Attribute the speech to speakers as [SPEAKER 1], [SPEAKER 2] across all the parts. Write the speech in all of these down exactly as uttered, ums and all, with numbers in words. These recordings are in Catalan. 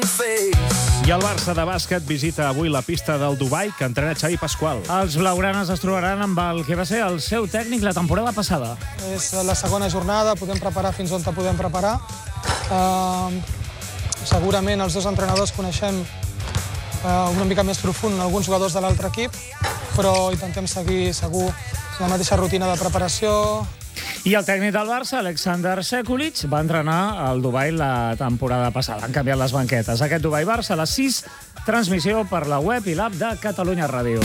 [SPEAKER 1] I el Barça de bàsquet visita avui la pista del Dubai que entrena Xavi Pasqual.
[SPEAKER 2] Els blaugranes es trobaran amb el que va ser el seu tècnic la temporada passada.
[SPEAKER 3] És la segona jornada, podem preparar fins on te podem preparar. Uh, segurament els dos entrenadors coneixem uh, una mica més profund alguns jugadors de l'altre equip, però intentem seguir segur la mateixa rutina de preparació.
[SPEAKER 2] I el tècnic del Barça, Aleksandar Sekulic, va entrenar al Dubai la temporada passada. Han canviat les banquetes. Aquest Dubai-Barça a les sis, transmissió per la web i l'app de Catalunya Ràdio.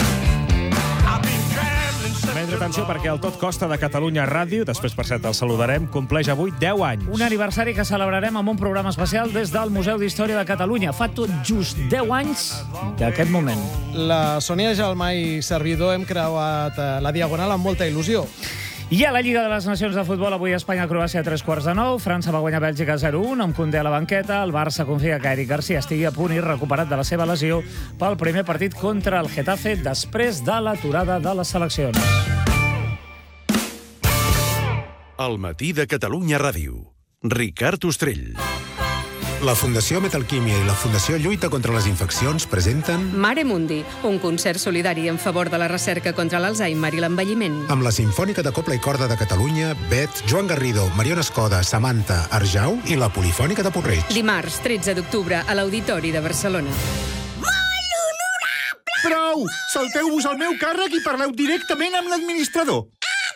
[SPEAKER 1] Mentre atenció, perquè el Tot Costa de Catalunya Ràdio, després per cert el saludarem, compleix avui deu anys.
[SPEAKER 2] Un aniversari que celebrarem amb un programa especial des del Museu d'Història de Catalunya. Fa tot just deu anys d'aquest moment.
[SPEAKER 4] La Sònia Gelmà i servidor hem creuat la Diagonal amb molta il·lusió.
[SPEAKER 2] I a la Lliga de les Nacions de Futbol, avui Espanya-Croàcia a tres quarts de nou. França va guanyar Bèlgica zero a un, amb Koundé a la banqueta. El Barça confia que Eric Garcia estigui a punt i recuperat de la seva lesió pel primer partit contra el Getafe després de l'aturada de les seleccions.
[SPEAKER 5] El matí de Catalunya Ràdio. Ricard Ostrell.
[SPEAKER 6] La Fundació Metalquímia i la Fundació Lluita contra les Infeccions presenten
[SPEAKER 7] Mare Mundi, un concert solidari en favor de la recerca contra l'Alzheimer i l'envelliment.
[SPEAKER 6] amb la Simfònica de Copla i Corda de Catalunya, Bet, Joan Garrido, Mariona Escoda, Samantha, Arjau i la Polifònica de Porreig.
[SPEAKER 7] Dimarts, tretze d'octubre, a l'Auditori de Barcelona.
[SPEAKER 8] Prou! Salteu-vos al meu càrrec i parleu directament amb l'administrador.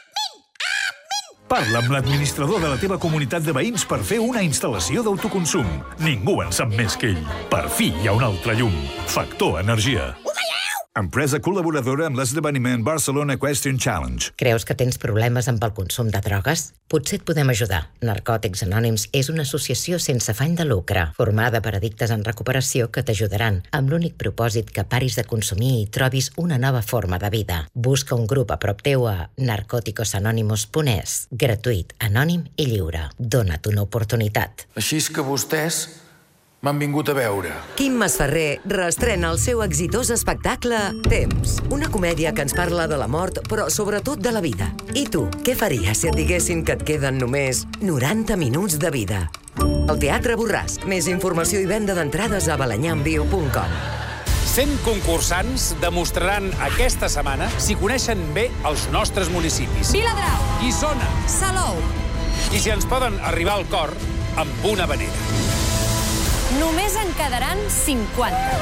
[SPEAKER 8] Parla amb l'administrador de la teva comunitat de veïns per fer una instal·lació d'autoconsum. Ningú en sap més que ell. Per fi hi ha un altre llum. Factor Energia. Empresa col·laboradora amb l'esdeveniment Barcelona Equestrian Challenge.
[SPEAKER 9] Creus que tens problemes amb el consum de drogues? Potser et podem ajudar. Narcòtics Anònims és una associació sense afany de lucre, formada per addictes en recuperació que t'ajudaran, amb l'únic propòsit que paris de consumir i trobis una nova forma de vida. Busca un grup a prop teu a narcóticos anónimos punt es. Gratuït, anònim i lliure. Dona't una oportunitat.
[SPEAKER 10] Així és que vostès m'han vingut a veure.
[SPEAKER 11] Quim Masferrer reestrena el seu exitós espectacle Temps, una comèdia que ens parla de la mort, però sobretot de la vida. I tu, què faries si et diguessin que et queden només noranta minuts de vida? El Teatre Borràs. Més informació i venda d'entrades a balanyamviu punt com.
[SPEAKER 12] cent concursants demostraran aquesta setmana si coneixen bé els nostres municipis.
[SPEAKER 13] Viladrau,
[SPEAKER 12] Guissona,
[SPEAKER 13] Salou.
[SPEAKER 12] I si ens poden arribar al cor amb una vanera.
[SPEAKER 13] Només en quedaran cinquanta.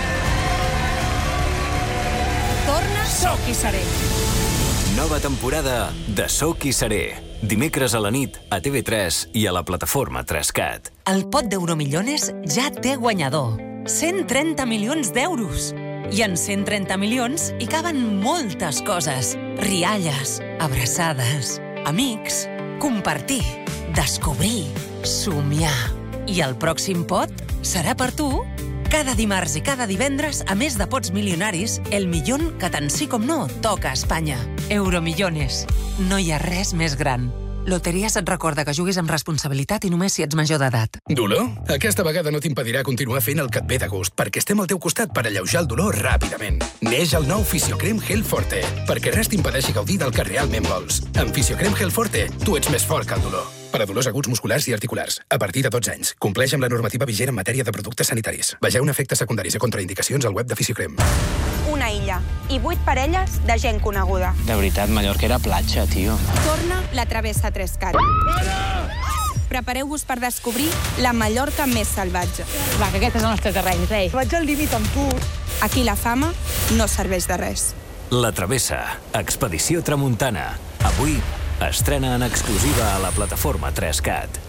[SPEAKER 13] Torna Soc i Seré.
[SPEAKER 14] Nova temporada de Soc i Seré. Dimecres a la nit a T V tres i a la plataforma tres cat.
[SPEAKER 15] El pot d'Euromillones ja té guanyador. cent trenta milions d'euros. I en cent trenta milions hi caben moltes coses. Rialles, abraçades, amics, compartir, descobrir, somiar. I el pròxim pot serà per tu. Cada dimarts i cada divendres, a més de pots milionaris, el millón que tant sí com no toca a Espanya. Euromillones. No hi ha res més gran. Loteries et recorda que juguis amb responsabilitat i només si ets major d'edat.
[SPEAKER 16] Dolor? Aquesta vegada no t'impedirà continuar fent el que et ve de gust, perquè estem al teu costat per alleujar el dolor ràpidament. Neix el nou Fisiocrem Gel Forte, perquè res t'impedeixi gaudir del que realment vols. Amb Fisiocrem Gel Forte, tu ets més fort que el dolor. Per a dolors aguts musculars i articulars, a partir de dotze anys. Compleix amb la normativa vigent en matèria de productes sanitaris. Vegeu efectes secundaris i contraindicacions al web de Fisiocrem.
[SPEAKER 17] Una illa i vuit parelles de gent coneguda.
[SPEAKER 18] De veritat, Mallorca era platja, tio.
[SPEAKER 17] Torna la Travessa tres cat. Prepareu-vos per descobrir la Mallorca més salvatge.
[SPEAKER 13] Va, que aquest és el nostre terreny, rei.
[SPEAKER 3] Vaig al límit amb tu.
[SPEAKER 17] Aquí la fama no serveix de res.
[SPEAKER 14] La Travessa, Expedició Tramuntana. Avui estrena en exclusiva a la plataforma tres cat.